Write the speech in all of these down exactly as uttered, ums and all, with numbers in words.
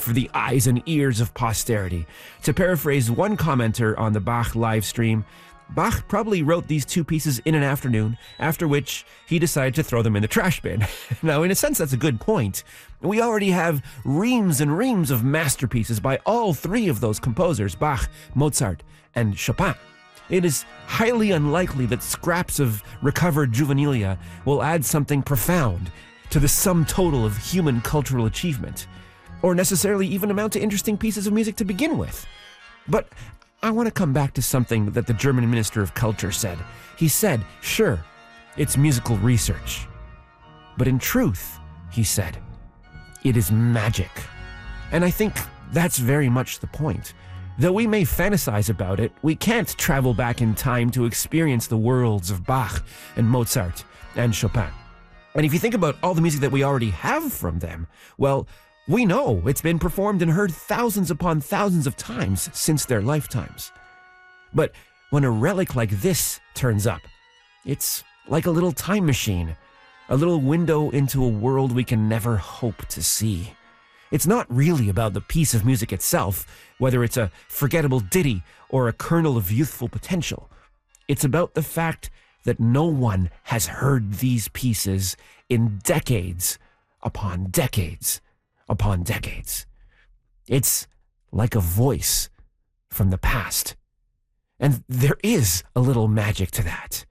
for the eyes and ears of posterity. To paraphrase one commenter on the Bach live stream, Bach probably wrote these two pieces in an afternoon, after which he decided to throw them in the trash bin. Now, in a sense, that's a good point. We already have reams and reams of masterpieces by all three of those composers, Bach, Mozart, and Chopin. It is highly unlikely that scraps of recovered juvenilia will add something profound to the sum total of human cultural achievement, or necessarily even amount to interesting pieces of music to begin with. But I want to come back to something that the German Minister of Culture said. He said, sure, it's musical research. But in truth, he said, it is magic. And I think that's very much the point. Though we may fantasize about it, we can't travel back in time to experience the worlds of Bach and Mozart and Chopin. And if you think about all the music that we already have from them, well, we know it's been performed and heard thousands upon thousands of times since their lifetimes. But when a relic like this turns up, it's like a little time machine, a little window into a world we can never hope to see. It's not really about the piece of music itself, whether it's a forgettable ditty or a kernel of youthful potential. It's about the fact that no one has heard these pieces in decades upon decades upon decades. It's like a voice from the past. And there is a little magic to that.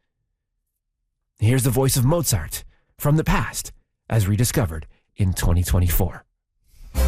Here's the voice of Mozart from the past, as rediscovered in twenty twenty-four.